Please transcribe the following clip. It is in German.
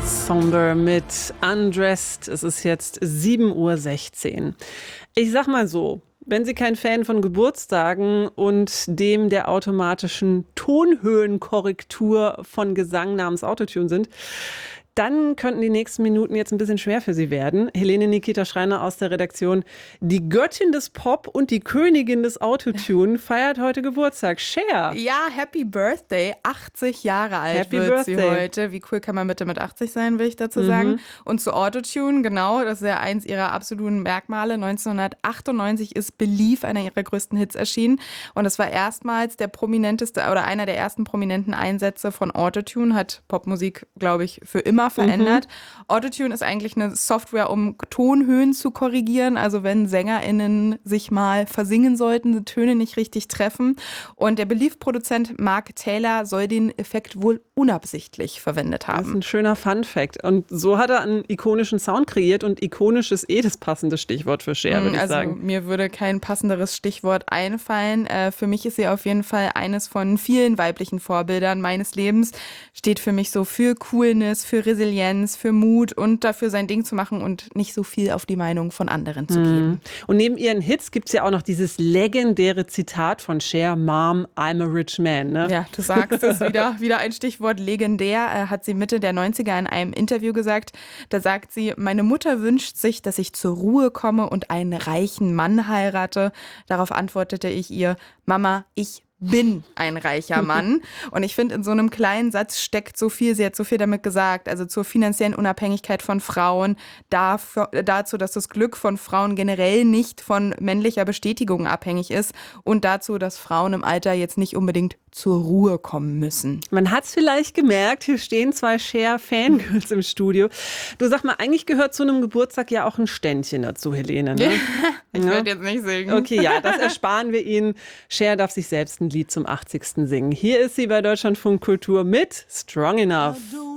Somber mit Undressed. Es ist jetzt 7:16 Uhr. Ich sag mal so, wenn Sie kein Fan von Geburtstagen und dem der automatischen Tonhöhenkorrektur von Gesang namens Autotune sind, dann könnten die nächsten Minuten jetzt ein bisschen schwer für Sie werden. Helene Nikita Schreiner aus der Redaktion. Die Göttin des Pop und die Königin des Autotune feiert heute Geburtstag. Cher. Ja, Happy Birthday. 80 Jahre alt Happy wird sie Birthday. heute. Wie cool kann man bitte mit 80 sein, will ich dazu sagen. Und zu Autotune, genau, das ist ja eins ihrer absoluten Merkmale. 1998 ist Believe, einer ihrer größten Hits, erschienen. Und es war erstmals der prominenteste oder einer der ersten prominenten Einsätze von Autotune. Hat Popmusik, glaube ich, für immer verändert. Autotune ist eigentlich eine Software, um Tonhöhen zu korrigieren. Also wenn SängerInnen sich mal versingen sollten, die Töne nicht richtig treffen. Und der Believe-Produzent Mark Taylor soll den Effekt wohl unabsichtlich verwendet Das ist haben. ein schöner Fun-Fact. Und so hat er einen ikonischen Sound kreiert und ikonisch ist das passende Stichwort für Cher, würde ich Also sagen. mir würde kein passenderes Stichwort einfallen. Für mich ist sie auf jeden Fall eines von vielen weiblichen Vorbildern meines Lebens. Steht für mich so für Coolness, für Resilienz, für Mut und dafür sein Ding zu machen und nicht so viel auf die Meinung von anderen zu geben. Und neben ihren Hits gibt es ja auch noch dieses legendäre Zitat von Cher, Mom, I'm a rich man. Ne? Ja, du sagst es wieder ein Stichwort legendär, hat sie Mitte der 90er in einem Interview gesagt. Da sagt sie, meine Mutter wünscht sich, dass ich zur Ruhe komme und einen reichen Mann heirate. Darauf antwortete ich ihr, Mama, ich bin ein reicher Mann. Und ich finde, in so einem kleinen Satz steckt so viel. Sie hat so viel damit gesagt. Also zur finanziellen Unabhängigkeit von Frauen, dazu, dass das Glück von Frauen generell nicht von männlicher Bestätigung abhängig ist und dazu, dass Frauen im Alter jetzt nicht unbedingt zur Ruhe kommen müssen. Man hat es vielleicht gemerkt, hier stehen zwei Cher-Fangirls im Studio. Du, sag mal, eigentlich gehört zu einem Geburtstag ja auch ein Ständchen dazu, Helene. Ne? Ich werde jetzt nicht singen. Okay, ja, das ersparen wir Ihnen. Cher darf sich selbst ein Lied zum 80. singen. Hier ist sie bei Deutschlandfunk Kultur mit Strong Enough.